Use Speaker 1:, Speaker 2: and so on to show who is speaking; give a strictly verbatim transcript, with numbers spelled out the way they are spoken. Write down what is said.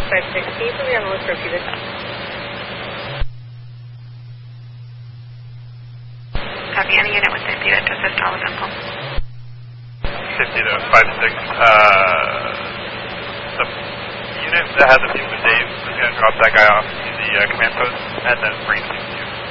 Speaker 1: five six, can you put me on the list for a few minutes?
Speaker 2: Copy, any unit with fifty to assist all of them home.
Speaker 3: fifty to five six. Uh, the unit that has a view with Dave is going to drop that guy off to the uh, command post and then bring him